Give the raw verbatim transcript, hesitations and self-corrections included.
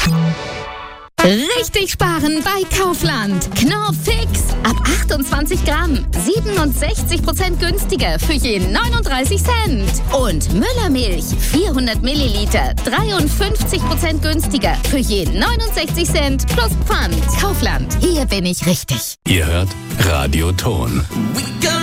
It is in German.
Richtig sparen bei Kaufland. Knorr Fix. Ab achtundzwanzig Gramm. siebenundsechzig Prozent günstiger für je neununddreißig Cent. Und Müllermilch. vierhundert Milliliter. dreiundfünfzig Prozent günstiger für je neunundsechzig Cent plus Pfand. Kaufland. Hier bin ich richtig. Ihr hört Radio Ton.